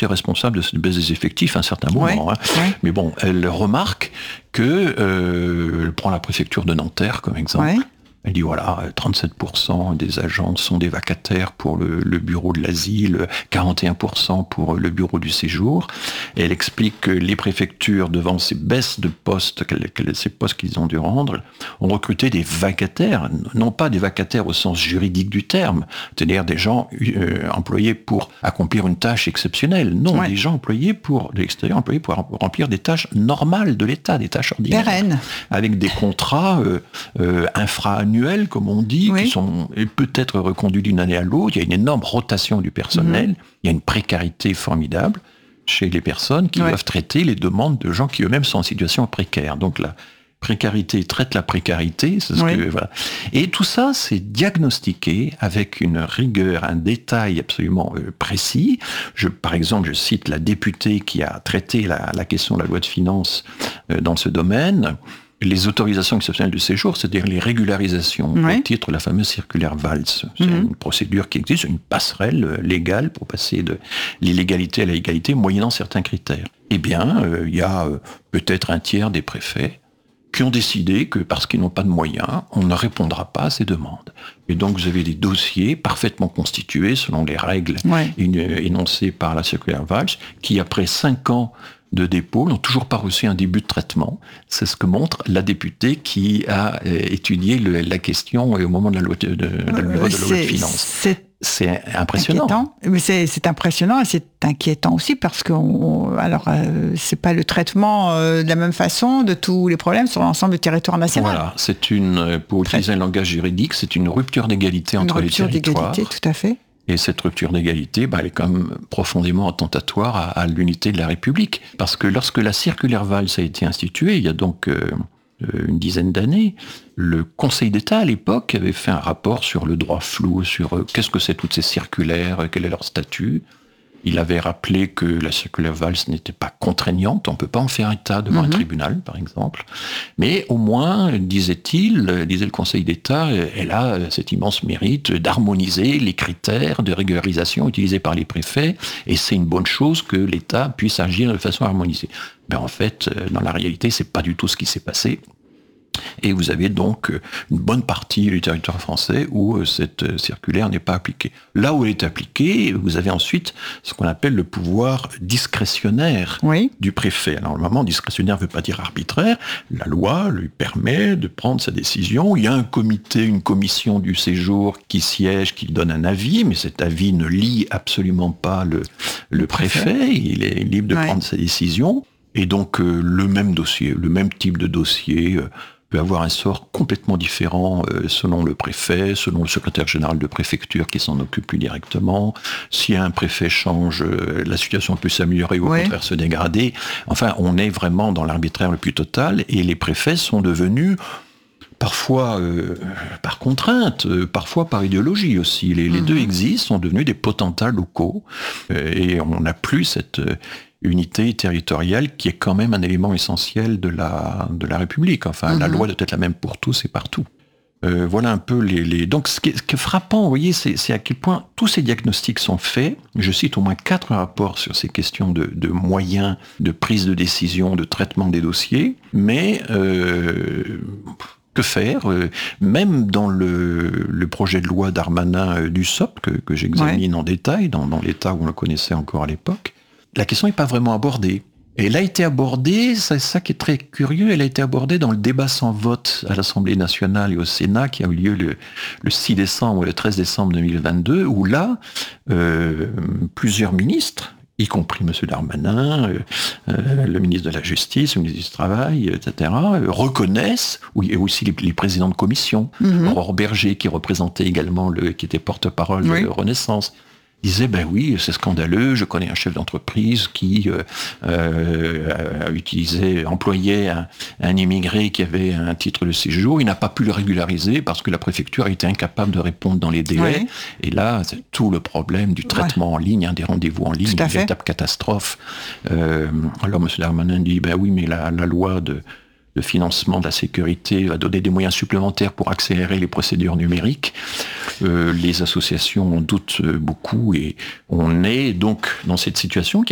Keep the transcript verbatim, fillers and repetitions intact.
été responsable de cette baisse des effectifs à un certain moment. Ouais, hein. ouais. Mais bon, elle remarque que, euh, elle prend la préfecture de Nanterre comme exemple. Ouais. Elle dit voilà, trente-sept pour cent des agents sont des vacataires pour le, le bureau de l'asile, quarante et un pour cent pour le bureau du séjour. Et elle explique que les préfectures, devant ces baisses de postes, ces postes qu'ils ont dû rendre, ont recruté des vacataires, non pas des vacataires au sens juridique du terme, c'est-à-dire des gens euh, employés pour accomplir une tâche exceptionnelle. Non, ouais. des gens employés pour, de l'extérieur, employés pour remplir des tâches normales de l'État, des tâches ordinaires. Pérennes. Avec des contrats euh, euh, infra annuels, comme on dit, oui. qui sont peut-être reconduits d'une année à l'autre. Il y a une énorme rotation du personnel. Mmh. Il y a une précarité formidable chez les personnes qui ouais. doivent traiter les demandes de gens qui eux-mêmes sont en situation précaire. Donc la précarité traite la précarité. C'est ce oui. que, voilà. Et tout ça, c'est diagnostiqué avec une rigueur, un détail absolument euh, précis. Je, par exemple, je cite la députée qui a traité la, la question de la loi de finances euh, dans ce domaine. Les autorisations exceptionnelles de séjour, c'est-à-dire les régularisations, oui. au titre de la fameuse circulaire Valls. C'est mm-hmm. une procédure qui existe, une passerelle légale pour passer de l'illégalité à la légalité, moyennant certains critères. Eh bien, euh, il y a euh, peut-être un tiers des préfets qui ont décidé que, parce qu'ils n'ont pas de moyens, on ne répondra pas à ces demandes. Et donc, vous avez des dossiers parfaitement constitués, selon les règles oui. énoncées par la circulaire Valls, qui, après cinq ans de dépôt, n'ont toujours pas reçu un début de traitement. C'est ce que montre la députée qui a euh, étudié le, la question au moment de la loi de, de, de, la, loi de, la loi de finances. C'est, c'est impressionnant. Inquiétant. Mais c'est, c'est impressionnant et c'est inquiétant aussi parce que on, alors euh, c'est pas le traitement euh, de la même façon de tous les problèmes sur l'ensemble du territoire national. Voilà, c'est une, pour Très... utiliser un langage juridique, c'est une rupture d'égalité une entre rupture les territoires. Une rupture d'égalité, tout à fait. Et cette rupture d'égalité, bah, elle est quand même profondément attentatoire à, à l'unité de la République. Parce que lorsque la circulaire Valls a été instituée, il y a donc euh, une dizaine d'années, le Conseil d'État, à l'époque, avait fait un rapport sur le droit flou, sur euh, qu'est-ce que c'est toutes ces circulaires, quel est leur statut. Il avait rappelé que la circulaire Valls n'était pas contraignante, on ne peut pas en faire état devant mm-hmm. un tribunal, par exemple. Mais au moins, disait-il, disait le Conseil d'État, elle a cet immense mérite d'harmoniser les critères de régularisation utilisés par les préfets, et c'est une bonne chose que l'État puisse agir de façon harmonisée. Ben, en fait, dans la réalité, c'est pas du tout ce qui s'est passé. Et vous avez donc une bonne partie du territoire français où cette circulaire n'est pas appliquée. Là où elle est appliquée, vous avez ensuite ce qu'on appelle le pouvoir discrétionnaire oui. du préfet. Alors, normalement, discrétionnaire ne veut pas dire arbitraire. La loi lui permet de prendre sa décision. Il y a un comité, une commission du séjour qui siège, qui donne un avis, mais cet avis ne lie absolument pas le, le préfet. Il est libre de ouais. prendre sa décision. Et donc, euh, le même dossier, le même type de dossier euh, peut avoir un sort complètement différent euh, selon le préfet, selon le secrétaire général de préfecture qui s'en occupe plus directement. Si un préfet change, euh, la situation peut s'améliorer ou au ouais. contraire se dégrader. Enfin, on est vraiment dans l'arbitraire le plus total et les préfets sont devenus parfois euh, par contrainte, euh, parfois par idéologie aussi. Les, les mmh. deux existent, sont devenus des potentats locaux euh, et on n'a plus cette... Euh, unité territoriale qui est quand même un élément essentiel de la, de la République. Enfin, mmh. la loi doit être la même pour tous et partout. Euh, voilà un peu les... les... Donc, ce qui, est, ce qui est frappant, vous voyez, c'est, c'est à quel point tous ces diagnostics sont faits. Je cite au moins quatre rapports sur ces questions de, de moyens, de prise de décision, de traitement des dossiers. Mais... Euh, que faire euh, même dans le, le projet de loi Darmanin euh, du S O P, que, que j'examine ouais. en détail, dans, dans l'état où on le connaissait encore à l'époque, la question n'est pas vraiment abordée. Et elle a été abordée, c'est ça qui est très curieux, elle a été abordée dans le débat sans vote à l'Assemblée nationale et au Sénat qui a eu lieu le, le six décembre ou le treize décembre deux mille vingt-deux, où là, euh, plusieurs ministres, y compris M. Darmanin, euh, euh, le ministre de la Justice, le ministre du Travail, et cetera, euh, reconnaissent, et aussi les, les présidents de commission, mm-hmm. Aurore Berger, qui représentait également, le, qui était porte-parole oui. de Renaissance, disait, ben oui, c'est scandaleux, je connais un chef d'entreprise qui euh, euh, utilisait, employait un, un immigré qui avait un titre de séjour, il n'a pas pu le régulariser parce que la préfecture a été incapable de répondre dans les délais. Oui. Et là, c'est tout le problème du traitement ouais. en ligne, hein, des rendez-vous en ligne, une véritable catastrophe. Euh, alors, M. Darmanin dit, ben oui, mais la, la loi de... Le financement de la sécurité va donner des moyens supplémentaires pour accélérer les procédures numériques. Euh, les associations en doutent beaucoup et on est donc dans cette situation qui